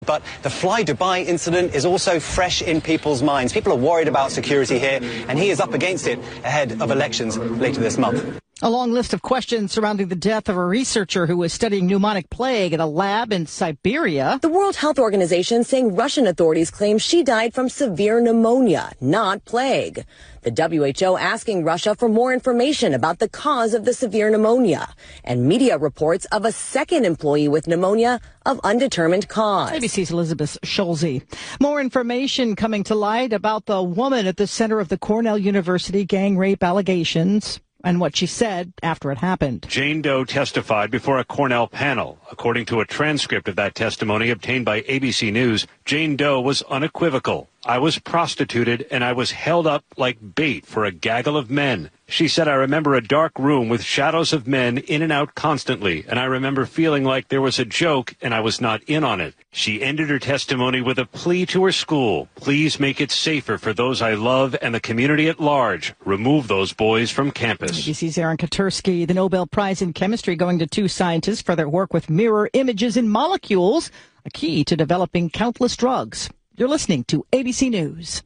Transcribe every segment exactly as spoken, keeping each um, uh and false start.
But the Fly Dubai incident is also fresh in people's minds. People are worried about security here, and he is up against it ahead of elections later this month. A long list of questions surrounding the death of a researcher who was studying pneumonic plague at a lab in Siberia. The World Health Organization saying Russian authorities claim she died from severe pneumonia, not plague. The W H O asking Russia for more information about the cause of the severe pneumonia. And media reports of a second employee with pneumonia of undetermined cause. A B C's Elizabeth Schulze. More information coming to light about the woman at the center of the Cornell University gang rape allegations and what she said after it happened. Jane Doe testified before a Cornell panel. According to a transcript of that testimony obtained by A B C News, Jane Doe was unequivocal. I was prostituted and I was held up like bait for a gaggle of men. She said, I remember a dark room with shadows of men in and out constantly, and I remember feeling like there was a joke and I was not in on it. She ended her testimony with a plea to her school. Please make it safer for those I love and the community at large. Remove those boys from campus. A B C's Aaron Katursky. The Nobel Prize in Chemistry going to two scientists for their work with mirror images in molecules, a key to developing countless drugs. You're listening to A B C News.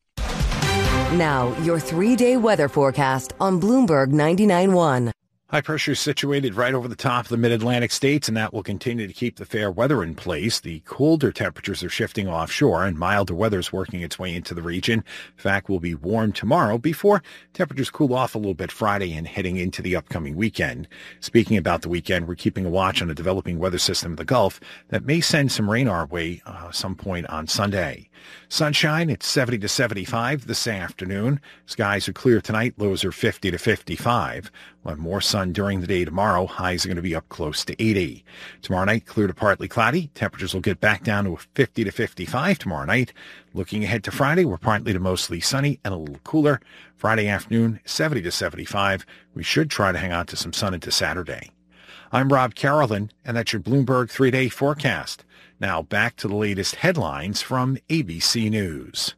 Now, your three-day weather forecast on Bloomberg ninety-nine point one. High pressure is situated right over the top of the mid-Atlantic states, and that will continue to keep the fair weather in place. The colder temperatures are shifting offshore, and milder weather is working its way into the region. In fact, will be warm tomorrow before temperatures cool off a little bit Friday and heading into the upcoming weekend. Speaking about the weekend, we're keeping a watch on a developing weather system in the Gulf that may send some rain our way uh, some point on Sunday. Sunshine at seventy to seventy-five this afternoon. Skies are clear tonight. Lows are fifty to fifty-five. We'll have more sun during the day tomorrow. Highs are going to be up close to eighty. Tomorrow night, clear to partly cloudy. Temperatures will get back down to fifty to fifty-five tomorrow night. Looking ahead to Friday, we're partly to mostly sunny and a little cooler. Friday afternoon, seventy to seventy-five. We should try to hang on to some sun into Saturday. I'm Rob Carolyn, and that's your Bloomberg three-day forecast. Now back to the latest headlines from A B C News.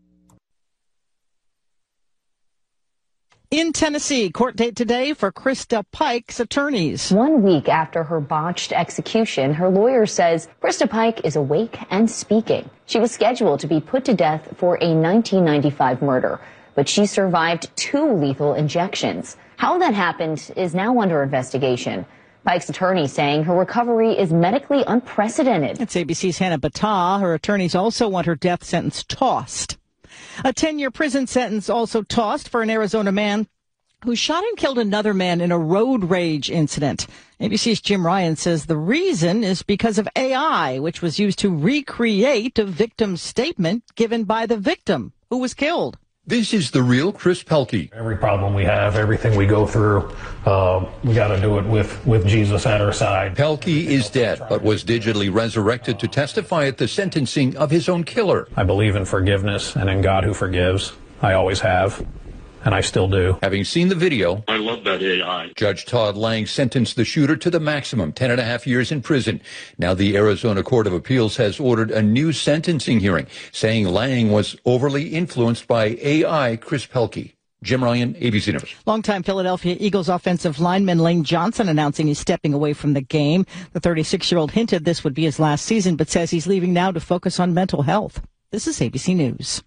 In Tennessee, court date today for Krista Pike's attorneys. One week after her botched execution, her lawyer says Krista Pike is awake and speaking. She was scheduled to be put to death for a nineteen ninety-five murder, but she survived two lethal injections. How that happened is now under investigation. Pike's attorney saying her recovery is medically unprecedented. It's A B C's Hannah Battah. Her attorneys also want her death sentence tossed. A ten-year prison sentence also tossed for an Arizona man who shot and killed another man in a road rage incident. A B C's Jim Ryan says the reason is because of A I, which was used to recreate a victim's statement given by the victim who was killed. This is the real Chris Pelkey. Every problem we have, everything we go through, uh, we got to do it with, with Jesus at our side. Pelkey is dead, but was digitally resurrected to testify at the sentencing of his own killer. I believe in forgiveness and in God who forgives. I always have. And I still do. Having seen the video, I love that A I. Judge Todd Lang sentenced the shooter to the maximum, ten and a half years in prison. Now the Arizona Court of Appeals has ordered a new sentencing hearing, saying Lang was overly influenced by A I Chris Pelkey. Jim Ryan, A B C News. Longtime Philadelphia Eagles offensive lineman Lane Johnson announcing he's stepping away from the game. The thirty-six-year-old hinted this would be his last season, but says he's leaving now to focus on mental health. This is A B C News.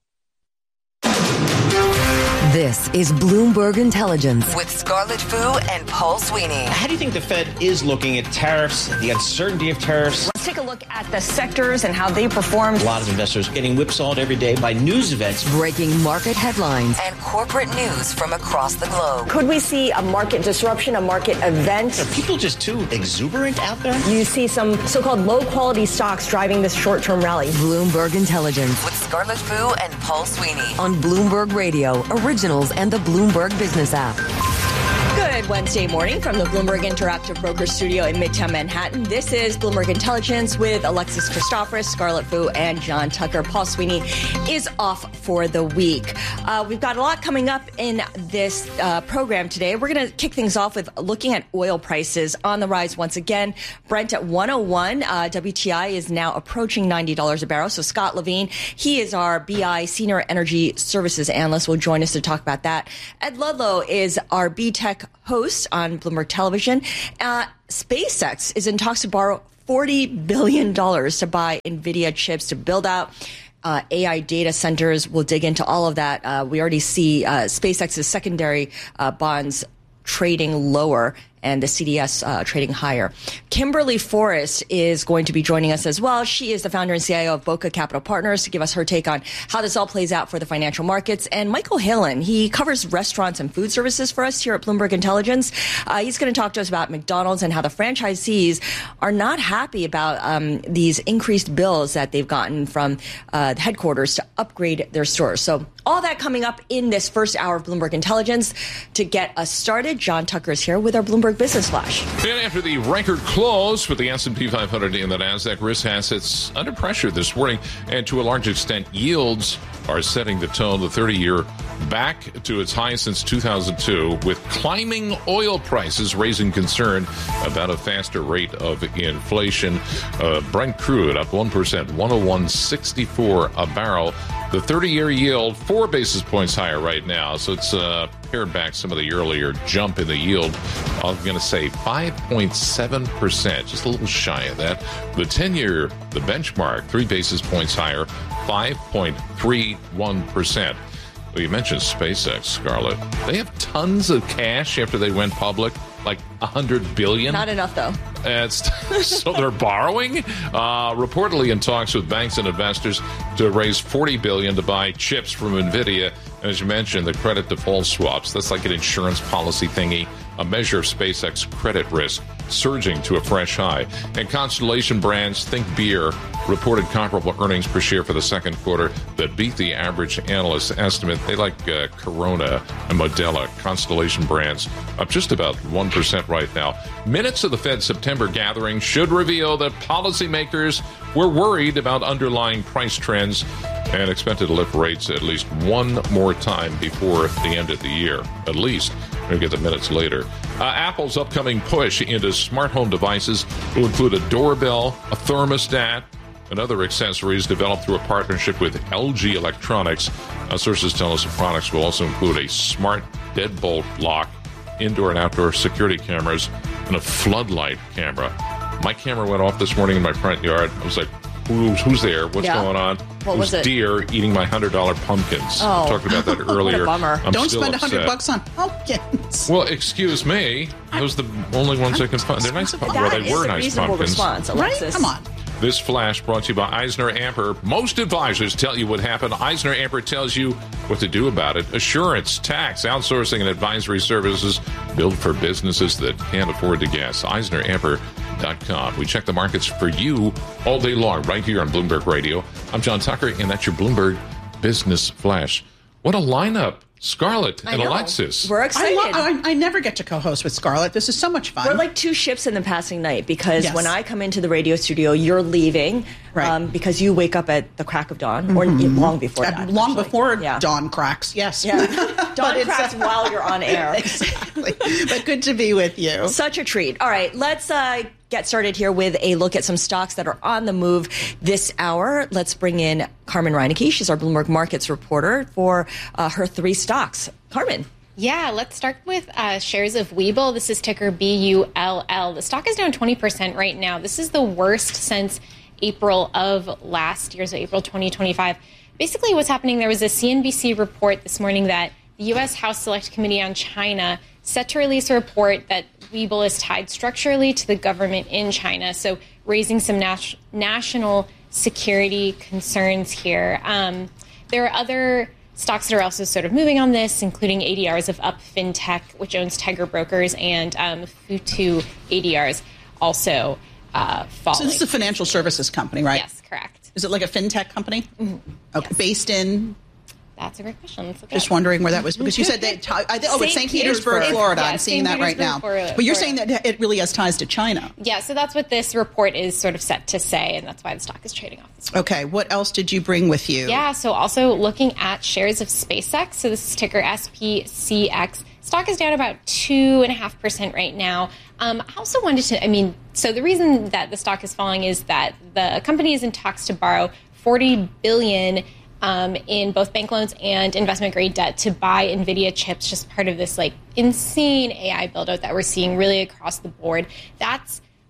This is Bloomberg Intelligence with Scarlett Fu and Paul Sweeney. How do you think the Fed is looking at tariffs, the uncertainty of tariffs? Let's take a look at the sectors and how they performed. A lot of investors getting whipsawed every day by news events. Breaking market headlines and corporate news from across the globe. Could we see a market disruption, a market event? Are people just too exuberant out there? You see some so-called low-quality stocks driving this short-term rally. Bloomberg Intelligence with Scarlett Fu and Paul Sweeney on Bloomberg Radio, Originals and the Bloomberg Business app. Good Wednesday morning from the Bloomberg Interactive Broker Studio in Midtown Manhattan. This is Bloomberg Intelligence with Alexis Christoforous, Scarlett Fu, and John Tucker. Paul Sweeney is off for the week. Uh, we've got a lot coming up in this uh, program today. We're going to kick things off with looking at oil prices on the rise once again. Brent at one oh one. Uh, W T I is now approaching ninety dollars a barrel. So Scott Levine, he is our B I Senior Energy Services Analyst, will join us to talk about that. Ed Ludlow is our B Tech host on Bloomberg Television. Uh, SpaceX is in talks to borrow forty billion dollars to buy NVIDIA chips to build out Uh, A I data centers. We'll dig into all of that. Uh, we already see uh, SpaceX's secondary uh, bonds trading lower and the C D S uh, trading higher. Kimberly Forrest is going to be joining us as well. She is the founder and C I O of Boca Capital Partners to give us her take on how this all plays out for the financial markets. And Michael Halen, he covers restaurants and food services for us here at Bloomberg Intelligence. Uh, he's going to talk to us about McDonald's and how the franchisees are not happy about um, these increased bills that they've gotten from uh, the headquarters to upgrade their stores. So all that coming up in this first hour of Bloomberg Intelligence. To get us started, John Tucker is here with our Bloomberg Business Flash. And after the record close for the S and P five hundred and the NASDAQ, risk assets under pressure this morning, and to a large extent, yields are setting the tone. The thirty-year back to its high since two thousand two, with climbing oil prices raising concern about a faster rate of inflation. Uh, Brent crude up one percent, one oh one sixty-four a barrel. The thirty-year yield, four basis points higher right now, so it's uh, pared back some of the earlier jump in the yield. I'm going to say five point seven percent, just a little shy of that. The ten-year, the benchmark, three basis points higher, five point three one percent. Well, you mentioned SpaceX, Scarlett. They have tons of cash after they went public, like one hundred billion dollars. Not enough, though. It's, so they're borrowing, uh, reportedly in talks with banks and investors to raise forty billion dollars to buy chips from NVIDIA. And as you mentioned, the credit default swaps, that's like an insurance policy thingy, a measure of SpaceX credit risk, surging to a fresh high. And Constellation Brands, think beer, reported comparable earnings per share for the second quarter that beat the average analyst estimate. They like uh, Corona and Modelo. Constellation Brands up just about one percent right now. Minutes of the Fed September gathering should reveal that policymakers were worried about underlying price trends and expected to lift rates at least one more time before the end of the year. At least. We'll get the minutes later. Uh, Apple's upcoming push into smart home devices will include a doorbell, a thermostat, and other accessories developed through a partnership with L G Electronics. Uh, sources tell us the products will also include a smart deadbolt lock, indoor and outdoor security cameras, and a floodlight camera. My camera went off this morning in my front yard. I was like, who's, who's there? What's yeah. going on? What was it? Deer eating my one hundred dollars pumpkins. Oh. I talked about that earlier. What a bummer. I'm Don't still spend one hundred upset. bucks on pumpkins. Well, excuse me. Those are the only ones I can find. They're nice pumpkins. Well, they were nice reasonable pumpkins. Response, Alexis. Right? Come on. This flash brought to you by Eisner Amper. Most advisors tell you what happened. Eisner Amper tells you what to do about it. Assurance, tax, outsourcing, and advisory services built for businesses that can't afford to guess. Eisner Amper dot com. We check the markets for you all day long right here on Bloomberg Radio. I'm John Tucker, and that's your Bloomberg Business Flash. What a lineup. Scarlett and Alexis. We're excited. I, lo- I, I never get to co-host with Scarlett. This is so much fun. We're like two ships in the passing night because Yes. when I come into the radio studio, you're leaving Right. um, because you wake up at the crack of dawn or Mhm. long before Uh, that. long actually. before Yeah. dawn cracks, yes. Yeah. But Dawn it's, cracks uh, while you're on air. Exactly. But good to be with you. Such a treat. All right, let's uh, get started here with a look at some stocks that are on the move this hour. Let's bring in Carmen Reineke. She's our Bloomberg Markets reporter for uh, her three stocks. Carmen. Yeah, let's start with uh, shares of Webull. This is ticker B U L L. The stock is down twenty percent right now. This is the worst since April of last year, so April twenty twenty-five. Basically, what's happening, there was a C N B C report this morning that the U S House Select Committee on China set to release a report that Webull is tied structurally to the government in China, so raising some nas- national security concerns here. Um, there are other stocks that are also sort of moving on this, including A D Rs of Up Fintech, which owns Tiger Brokers, and um, Futu A D Rs also uh, falling. So this is a financial services company, right? Yes, correct. Is it like a fintech company? Mm-hmm. Okay, Yes. Based in? That's a great question. Let's look Just up. wondering where that was, because you said that, I think, oh, it's Saint Saint Petersburg, Petersburg. Florida. Yeah, I'm seeing Saint that right now. Petersburg, Florida. But you're saying that it really has ties to China. Yeah, so that's what this report is sort of set to say, and that's why the stock is trading off this morning. Okay, what else did you bring with you? Yeah, so also looking at shares of SpaceX. So this is ticker S P C X. Stock is down about two point five percent right now. Um, I also wanted to, I mean, so the reason that the stock is falling is that the company is in talks to borrow forty billion dollars um, in both bank loans and investment grade debt to buy NVIDIA chips, just part of this like insane A I build out that we're seeing really across the board. That's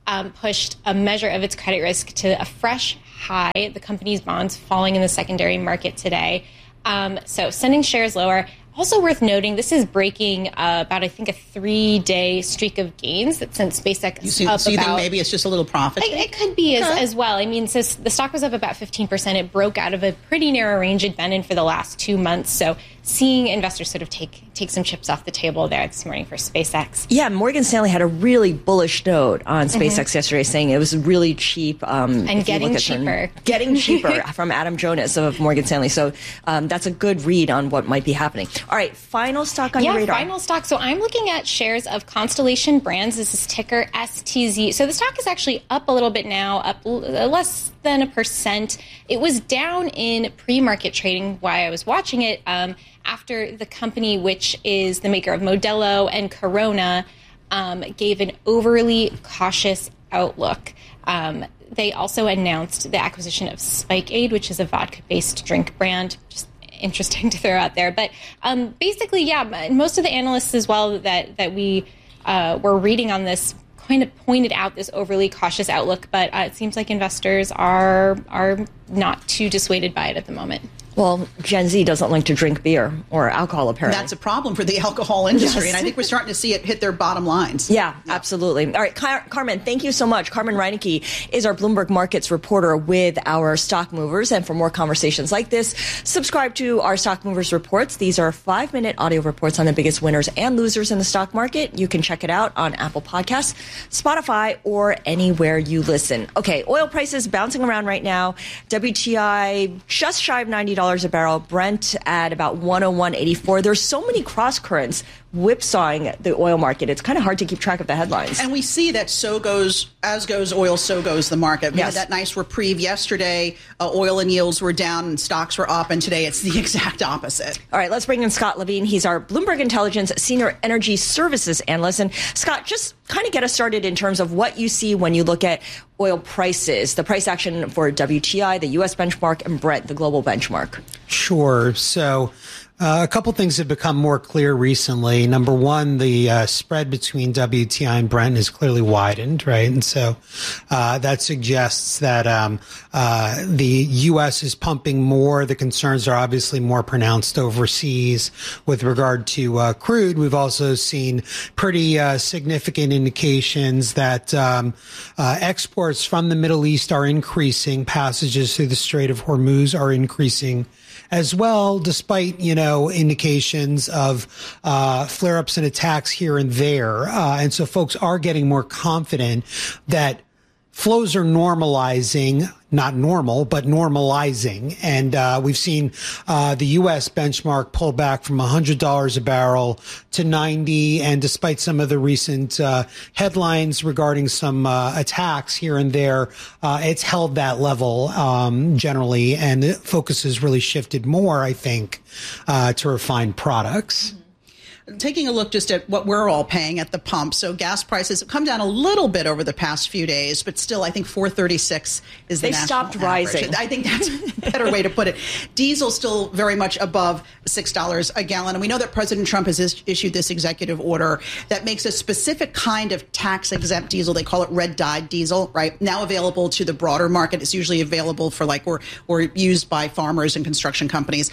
um, pushed a measure of its credit risk to a fresh high. The company's bonds falling in the secondary market today. Um, so sending shares lower. Also worth noting, this is breaking uh, about, I think, a three-day streak of gains that sent SpaceX you see, up so you about... think maybe it's just a little profit? It, it could be as, okay. as well. I mean, so the stock was up about fifteen percent. It broke out of a pretty narrow range it'd been in for the last two months. So seeing investors sort of take take some chips off the table there this morning for SpaceX. Yeah, Morgan Stanley had a really bullish note on SpaceX Mm-hmm. yesterday, saying it was really cheap. Um, And if you getting look at cheaper. certain- getting cheaper from Adam Jonas of Morgan Stanley. So um, that's a good read on what might be happening. All right, final stock on yeah, your radar. final stock. So I'm looking at shares of Constellation Brands. This is ticker S T Z. So the stock is actually up a little bit now, up l- less than a percent. It was down in pre-market trading while I was watching it um, after the company, which is the maker of Modelo and Corona, um, gave an overly cautious outlook. Um, they also announced the acquisition of Spike Aid, which is a vodka-based drink brand. Just interesting to throw out there. But um, basically, yeah, most of the analysts as well that, that we uh, were reading on this kind of pointed out this overly cautious outlook, but uh, it seems like investors are are not too dissuaded by it at the moment. Well, Gen Z doesn't like to drink beer or alcohol, apparently. That's a problem for the alcohol industry, Yes. and I think we're starting to see it hit their bottom lines. Yeah, yeah, absolutely. All right, Car- Carmen, thank you so much. Carmen Reinecke is our Bloomberg Markets reporter with our Stock Movers. And for more conversations like this, subscribe to our Stock Movers reports. These are five-minute audio reports on the biggest winners and losers in the stock market. You can check it out on Apple Podcasts, Spotify, or anywhere you listen. Okay, oil prices bouncing around right now. W T I just shy of ninety dollars a barrel. Brent at about one oh one eighty-four. There's so many cross currents whipsawing the oil market. It's kind of hard to keep track of the headlines. And we see that so goes, as goes oil, so goes the market. We Yes. had that nice reprieve yesterday. Uh, oil and yields were down and stocks were up, and today it's the exact opposite. All right, let's bring in Scott Levine. He's our Bloomberg Intelligence Senior Energy Services Analyst. And Scott, just kind of get us started in terms of what you see when you look at oil prices, the price action for W T I, the U S benchmark, and Brent, the global benchmark. Sure. So uh, a couple things have become more clear recently. Number one, the uh, spread between W T I and Brent has clearly widened, right? And so uh, that suggests that um, uh, the U S is pumping more. The concerns are obviously more pronounced overseas. With regard to uh, crude, we've also seen pretty uh, significant indications that um, uh, exports from the Middle East are increasing. Passages through the Strait of Hormuz are increasing as well, despite, you know, indications of uh, flare-ups and attacks here and there. Uh, and so folks are getting more confident that flows are normalizing, not normal, but normalizing. And uh, we've seen uh, the U S benchmark pull back from one hundred dollars a barrel to ninety. And despite some of the recent uh, headlines regarding some uh, attacks here and there, uh, it's held that level um, generally. And the focus has really shifted more, I think, uh, to refined products. Taking a look just at what we're all paying at the pump. So gas prices have come down a little bit over the past few days, but still I think four thirty-six is the They national stopped average. rising. I think that's a better way to put it. Diesel still very much above six dollars a gallon. And we know that President Trump has is- issued this executive order that makes a specific kind of tax-exempt diesel. They call it red-dyed diesel, right? Now available to the broader market. It's usually available for like or, or used by farmers and construction companies.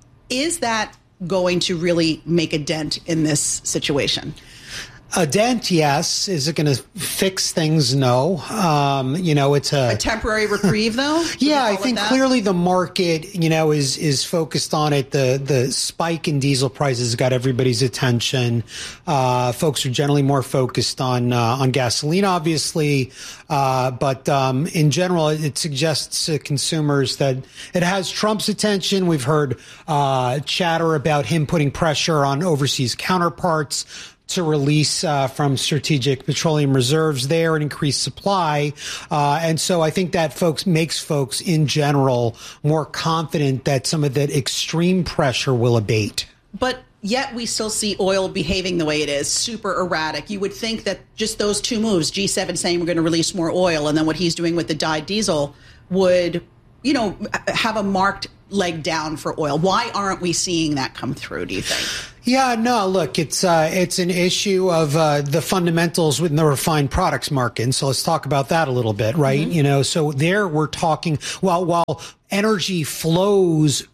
Is that going to really make a dent in this situation? A dent, yes. Is it going to fix things? No. Um, you know, it's a, A temporary reprieve, though? Would you yeah, I call it think that? clearly the market, you know, is is focused on it. The the spike in diesel prices got everybody's attention. Uh, folks are generally more focused on uh, on gasoline, obviously, uh, but um, in general, it suggests to consumers that it has Trump's attention. We've heard uh, chatter about him putting pressure on overseas counterparts to release uh, from strategic petroleum reserves there and increase supply. Uh, and so I think that folks makes folks in general more confident that some of that extreme pressure will abate. But yet we still see oil behaving the way it is, super erratic. You would think that just those two moves, G seven saying we're going to release more oil, and then what he's doing with the dyed diesel would, you know, have a marked leg down for oil. Why aren't we seeing that come through, do you think? Yeah, no, look, it's uh, it's an issue of uh, the fundamentals within the refined products market. And so let's talk about that a little bit, right? Mm-hmm. You know, so there we're talking, well, while energy flows,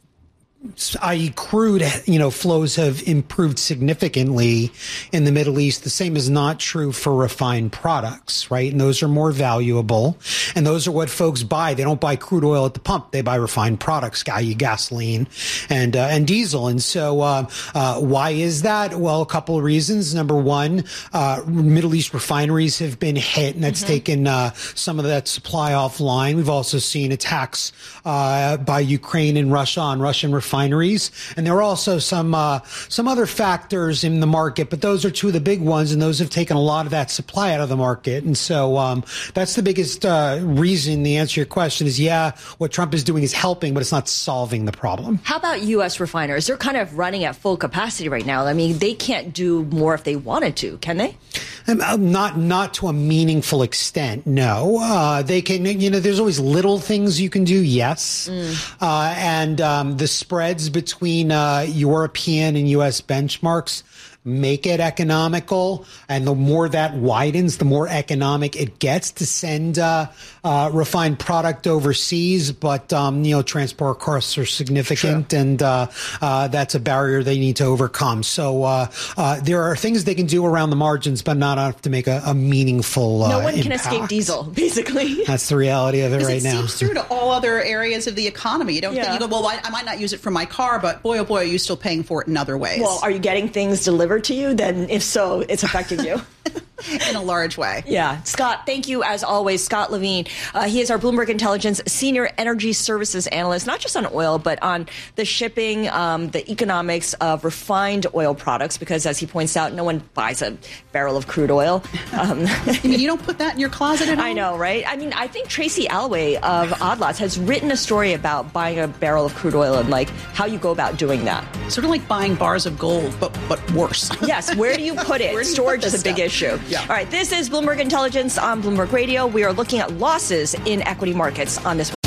that is crude, you know, flows have improved significantly in the Middle East. The same is not true for refined products, right? And those are more valuable. And those are what folks buy. They don't buy crude oil at the pump. They buy refined products, that is gasoline and, uh, and diesel. And so, uh, uh, why is that? Well, a couple of reasons. Number one, uh, Middle East refineries have been hit, and that's mm-hmm. taken, uh, some of that supply offline. We've also seen attacks, uh, by Ukraine and Russia on Russian refineries. Refineries, and there are also some uh, some other factors in the market, but those are two of the big ones, and those have taken a lot of that supply out of the market. And so um, that's the biggest uh, reason. The answer to your question is, yeah, what Trump is doing is helping, but it's not solving the problem. How about U S refiners? They're kind of running at full capacity right now. I mean, they can't do more if they wanted to, can they? Um, not not to a meaningful extent, no. Uh, they can, you know, there's always little things you can do, yes. Mm. Uh, and um, the spreads between uh, European and U S benchmarks make it economical, and the more that widens, the more economic it gets to send uh, uh, refined product overseas. But um, you know, transport costs are significant, sure. and uh, uh, that's a barrier they need to overcome. So uh, uh, there are things they can do around the margins, but not enough to make a, a meaningful. Uh, no one impact. can escape diesel, basically. That's the reality of it right it now. It seeps through to all other areas of the economy. You don't yeah. think you go, well, I, I might not use it for my car, but boy, oh boy, are you still paying for it in other ways? Well, are you getting things delivered to you? Then if so, it's affecting you. In a large way. Yeah. Scott, thank you as always. Scott Levine. Uh, he is our Bloomberg Intelligence Senior Energy Services Analyst, not just on oil, but on the shipping, um, the economics of refined oil products, because as he points out, no one buys a barrel of crude oil. Um, you don't put that in your closet at all? I know, right? I mean, I think Tracy Alloway of Odd Lots has written a story about buying a barrel of crude oil and like how you go about doing that. Sort of like buying bars of gold, but but worse. Yes. Where do you put it? Storage is a big issue. Yeah. All right. This is Bloomberg Intelligence on Bloomberg Radio. We are looking at losses in equity markets on this